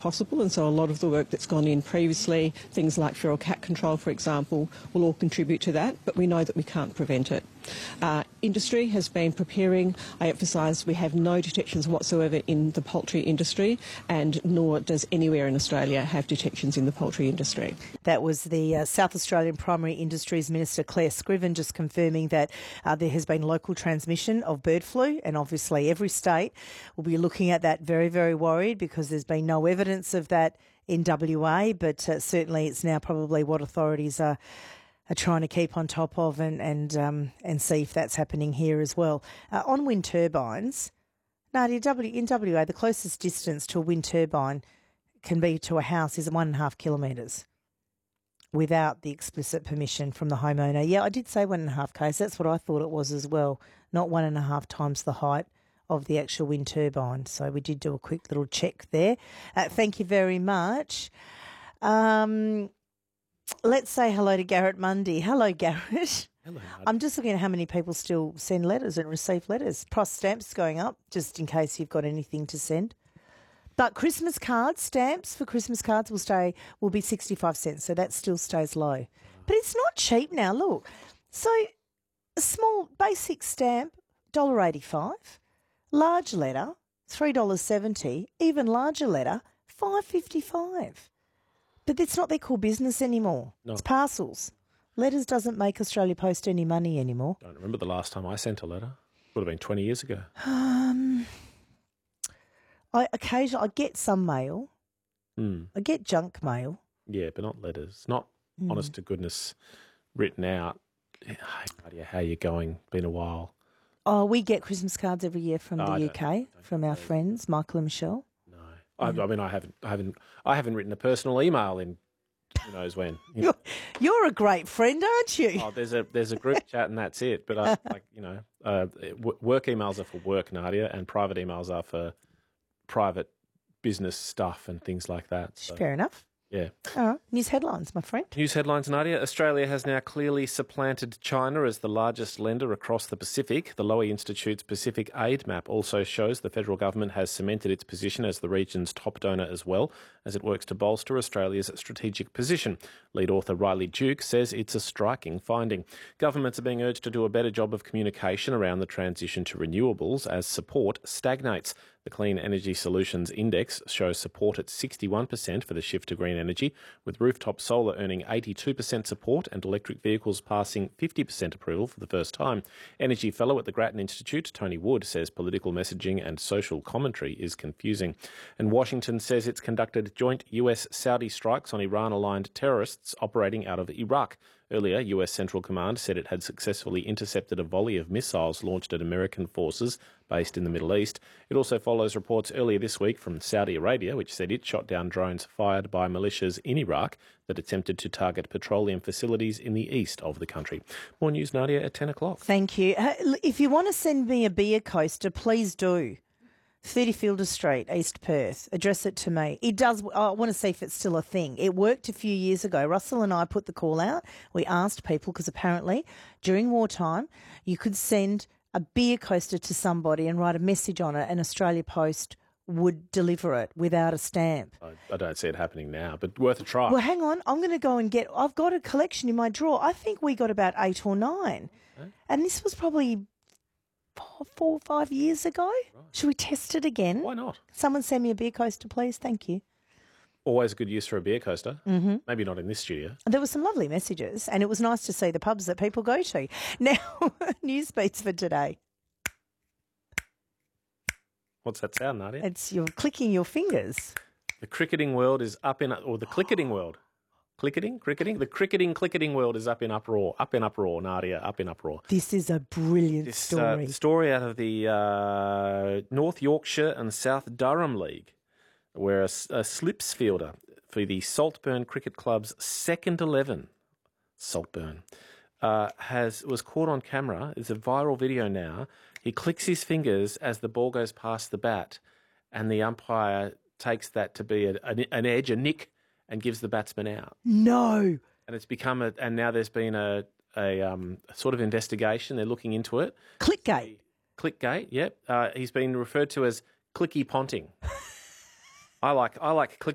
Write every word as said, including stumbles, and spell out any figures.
possible, and so a lot of the work that's gone in previously, things like feral cat control, for example, will all contribute to that, but we know that we can't prevent it. Uh, industry has been preparing. I emphasise we have no detections whatsoever in the poultry industry, and nor does anywhere in Australia have detections in the poultry industry. That was the uh, South Australian Primary Industries Minister Claire Scriven just confirming that uh, there has been local transmission of bird flu, and obviously every state will be looking at that very, very worried because there's been no evidence of that in W A, but uh, certainly it's now probably what authorities are are trying to keep on top of and and um, and see if that's happening here as well. Uh, on wind turbines, Nadia, w, in W A, the closest distance to a wind turbine can be to a house is one and a half kilometres without the explicit permission from the homeowner. Yeah, I did say one and a half k's. That's what I thought it was as well, not one and a half times the height of the actual wind turbine. So we did do a quick little check there. Uh, thank you very much. Um... Let's say hello to Garrett Mundy. Hello, Garrett. Hello. I'm just looking at how many people still send letters and receive letters. Price stamps going up, just in case you've got anything to send. But Christmas cards, stamps for Christmas cards will stay will be sixty-five cents, so that still stays low. But it's not cheap now. Look, so a small basic stamp, one dollar eighty-five. Large letter, three dollars seventy. Even larger letter, five dollars fifty-five. But it's not their core business anymore. No. It's parcels. Letters doesn't make Australia Post any money anymore. I don't remember the last time I sent a letter. Would have been twenty years ago. Um, I occasionally I get some mail. Mm. I get junk mail. Yeah, but not letters. Not Mm. honest to goodness written out. Hey, Nadia, how you going? Been a while. Oh, we get Christmas cards every year from No, the I U don't- K, don't from get our those. friends, Michael and Michelle. No, I, I mean I haven't, I haven't, I haven't written a personal email in who knows when. You know. You're, you're a great friend, aren't you? Oh, there's a there's a group chat and that's it. But I, like you know, uh, w- work emails are for work, Nadia, and private emails are for private business stuff and things like that. So, Fair enough. yeah. All right. News headlines, my friend. News headlines, Nadia. Australia has now clearly supplanted China as the largest lender across the Pacific. The Lowy Institute's Pacific Aid Map also shows the federal government has cemented its position as the region's top donor as well, as it works to bolster Australia's strategic position. Lead author Riley Duke says it's a striking finding. Governments are being urged to do a better job of communication around the transition to renewables as support stagnates. The Clean Energy Solutions Index shows support at sixty-one percent for the shift to green energy, with rooftop solar earning eighty-two percent support and electric vehicles passing fifty percent approval for the first time. Energy fellow at the Grattan Institute, Tony Wood, says political messaging and social commentary is confusing. And Washington says it's conducted joint U S-Saudi strikes on Iran-aligned terrorists operating out of Iraq. Earlier, U S Central Command said it had successfully intercepted a volley of missiles launched at American forces based in the Middle East. It also follows reports earlier this week from Saudi Arabia, which said it shot down drones fired by militias in Iraq that attempted to target petroleum facilities in the east of the country. More news, Nadia, at ten o'clock. Thank you. Uh, If you want to send me a beer coaster, please do. thirty Fielder Street, East Perth. Address it to me. It does. I want to see if it's still a thing. It worked a few years ago. Russell and I put the call out. We asked people because apparently during wartime you could send a beer coaster to somebody and write a message on it, and Australia Post would deliver it without a stamp. I, I don't see it happening now, but worth a try. Well, hang on. I'm going to go and get... I've got a collection in my drawer. I think we got about eight or nine. Okay. And this was probably four, four or five years ago. Right. Should we test it again? Why not? Someone send me a beer coaster, please. Thank you. Always a good use for a beer coaster. Mm-hmm. Maybe not in this studio. There were some lovely messages, and it was nice to see the pubs that people go to. Now, news beats for today. What's that sound, Nadia? It's you're clicking your fingers. The cricketing world is up in, or the clicketing world. Clicketing? Cricketing? The cricketing, clicketing world is up in uproar. Up in uproar, Nadia, up in uproar. This is a brilliant This story. Uh, story out of the uh, North Yorkshire and South Durham League, where a, a slips fielder for the Saltburn Cricket Club's second eleven, Saltburn, uh, has was caught on camera. It's a viral video now. He clicks his fingers as the ball goes past the bat, and the umpire takes that to be a, a, an edge, a nick, and gives the batsman out. No. And it's become a, and now there's been a, a, um, a sort of investigation. They're looking into it. Clickgate. Clickgate, yep. Uh, he's been referred to as Clicky Ponting. I like I like click.